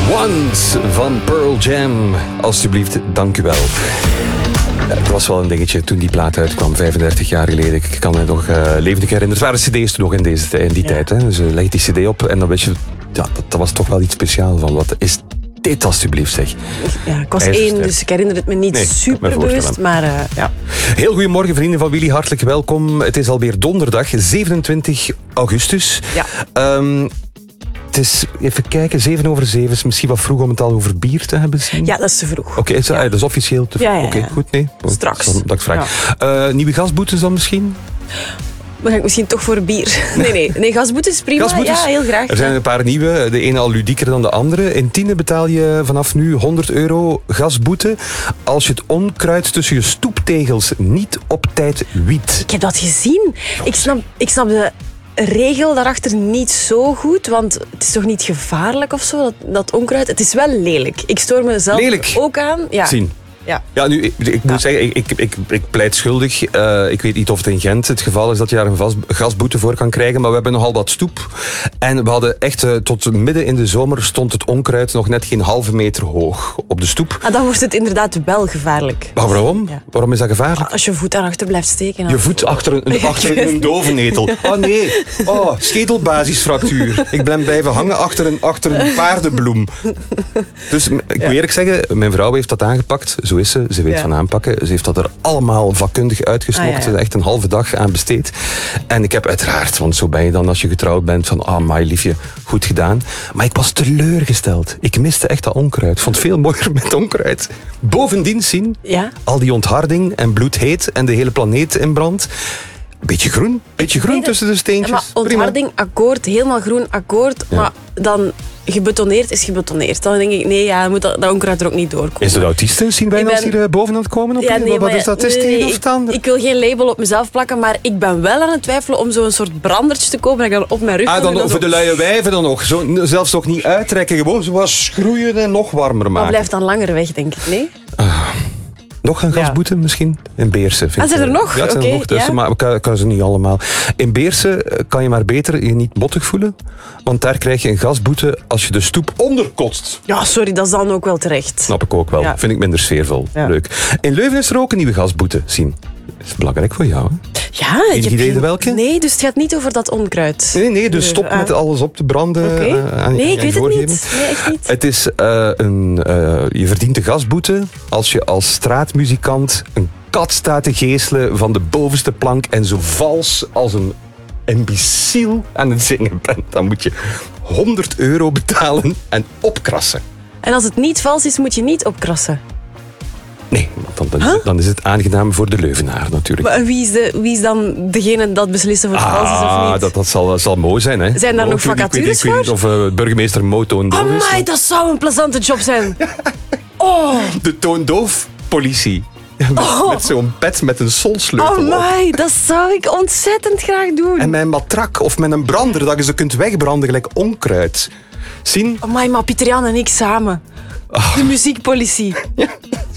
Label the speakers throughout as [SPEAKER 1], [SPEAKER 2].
[SPEAKER 1] Once van Pearl Jam. Alsjeblieft, dank u wel. Het was wel een dingetje toen die plaat uitkwam, 35 jaar geleden. Ik kan me nog levendig herinneren. Er waren cd's toen nog in die tijd. Hè. Dus leg die cd op en dan weet je... Ja, dat was toch wel iets speciaals van. Wat is dit alsjeblieft, zeg?
[SPEAKER 2] Ja, ik was 1, dus ik herinner het me niet super bewust. Maar ja.
[SPEAKER 1] Heel goedemorgen, vrienden van Willy. Hartelijk welkom. Het is alweer donderdag, 27 augustus.
[SPEAKER 2] Ja.
[SPEAKER 1] Het is, even kijken, 7:07. Is misschien wat vroeg om het al over bier te hebben zien.
[SPEAKER 2] Ja, dat is te vroeg.
[SPEAKER 1] Oké, dat is officieel te vroeg.
[SPEAKER 2] Ja.
[SPEAKER 1] Oké, goed, nee.
[SPEAKER 2] Straks.
[SPEAKER 1] Dat ik vraag. Nieuwe gasboetes dan misschien?
[SPEAKER 2] Dan ga ik misschien toch voor bier. Nee, gasboetes is prima.
[SPEAKER 1] Gasboetes?
[SPEAKER 2] Ja, heel graag.
[SPEAKER 1] Er zijn een paar nieuwe. De ene al ludieker dan de andere. In Tiene betaal je vanaf nu €100 gasboete als je het onkruid tussen je stoeptegels niet op tijd wiet.
[SPEAKER 2] Ik heb dat gezien. Ik snap de regel daarachter niet zo goed, want het is toch niet gevaarlijk of zo, dat onkruid? Het is wel lelijk. Ik stoor mezelf ook aan. Ja.
[SPEAKER 1] Zien.
[SPEAKER 2] Ja,
[SPEAKER 1] nu, ik moet zeggen, ik pleit schuldig. Ik weet niet of het in Gent het geval is dat je daar een gasboete voor kan krijgen, maar we hebben nogal wat stoep. En we hadden echt, tot midden in de zomer stond het onkruid nog net geen halve meter hoog op de stoep.
[SPEAKER 2] Dan wordt het inderdaad wel gevaarlijk.
[SPEAKER 1] Maar waarom? Ja. Waarom is dat gevaarlijk?
[SPEAKER 2] Als je voet daarachter blijft steken.
[SPEAKER 1] Je voet achter een dovennetel. Oh nee, schedelbasisfractuur. Ik ben blijven hangen achter een paardenbloem. Dus ik moet eerlijk zeggen, mijn vrouw heeft dat aangepakt. Zo is ze weet van aanpakken. Ze heeft dat er allemaal vakkundig uitgesnokt. Ze heeft echt een halve dag aan besteed. En ik heb uiteraard, want zo ben je dan als je getrouwd bent, van amai liefje, goed gedaan. Maar ik was teleurgesteld. Ik miste echt dat onkruid. Ik vond het veel mooier met onkruid. Bovendien zien, al die ontharding en bloedheet en de hele planeet in brand. Beetje groen tussen de steentjes.
[SPEAKER 2] Ja, maar ontharding, akkoord, helemaal groen, akkoord. Ja. Maar dan gebetoneerd is gebetoneerd. Dan denk ik, dan moet dat onkruid er ook niet doorkomen.
[SPEAKER 1] Is het autisten? Zien wij ons hier boven aan het komen? Wat is dat?
[SPEAKER 2] Ik wil geen label op mezelf plakken, maar ik ben wel aan het twijfelen om zo'n soort brandertje te kopen dat ik dan op mijn rug
[SPEAKER 1] dan voor de luie wijven dan nog. Zelfs nog niet uittrekken, gewoon zoals schroeien en nog warmer maken.
[SPEAKER 2] Maar blijft dan langer weg, denk ik, nee?
[SPEAKER 1] Nog een gasboete misschien? In Beersen.
[SPEAKER 2] Zijn er nog?
[SPEAKER 1] Ja, zijn er nog. Dus, maar ik kan ze niet allemaal. In Beersen kan je maar beter je niet mottig voelen. Want daar krijg je een gasboete als je de stoep onderkotst.
[SPEAKER 2] Ja, sorry, dat is dan ook wel terecht.
[SPEAKER 1] Snap ik ook wel. Ja. Vind ik minder sfeervol. Ja. Leuk. In Leuven is er ook een nieuwe gasboete. Zien. Dat is belangrijk voor jou, hè?
[SPEAKER 2] Ja,
[SPEAKER 1] Enig idee welke?
[SPEAKER 2] Nee, dus het gaat niet over dat onkruid.
[SPEAKER 1] Nee, dus stop met alles op te branden.
[SPEAKER 2] Nee, ik weet het niet. Nee, echt niet.
[SPEAKER 1] Het is je verdient de gasboete als je als straatmuzikant een kat staat te geeselen van de bovenste plank en zo vals als een imbeciel aan het zingen bent. Dan moet je €100 betalen en opkrassen.
[SPEAKER 2] En als het niet vals is, moet je niet opkrassen?
[SPEAKER 1] Nee, want dan is het aangenaam voor de Leuvenaar natuurlijk.
[SPEAKER 2] Maar wie is dan degene dat beslissen of het vals is of niet?
[SPEAKER 1] Dat zal mooi zijn, hè?
[SPEAKER 2] Zijn daar nog vacatures voor?
[SPEAKER 1] Ik weet niet of burgemeester Mo toondoof is.
[SPEAKER 2] Amai, dat zou een plezante job zijn.
[SPEAKER 1] De toondoof-politie. Met zo'n pet met een solsleutel op.
[SPEAKER 2] Amai, dat zou ik ontzettend graag doen.
[SPEAKER 1] En met een matrak of met een brander, dat je ze kunt wegbranden gelijk onkruid. Zien?
[SPEAKER 2] Amai, maar Pieter Jan en ik samen. De muziekpolitie.
[SPEAKER 1] Ja.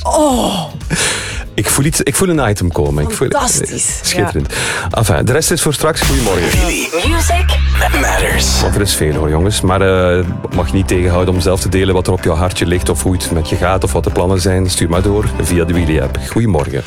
[SPEAKER 1] Ik voel een item komen.
[SPEAKER 2] Fantastisch.
[SPEAKER 1] Schitterend. Enfin, de rest is voor straks. Goedemorgen.
[SPEAKER 3] Music that matters.
[SPEAKER 1] Want er is veel hoor, jongens. Maar mag je niet tegenhouden om zelf te delen wat er op jouw hartje ligt of hoe het met je gaat of wat de plannen zijn. Stuur maar door via de Willy-app. Goedemorgen.